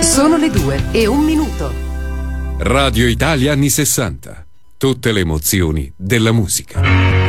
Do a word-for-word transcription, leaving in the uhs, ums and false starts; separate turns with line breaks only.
Sono le due e un minuto.
Radio Italia anni sessanta. Tutte le emozioni della musica.